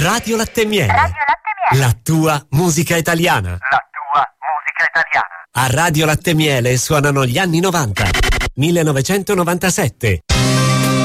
Radio Latte e Miele. La tua musica italiana. A Radio Latte e Miele suonano gli anni 90. 1997.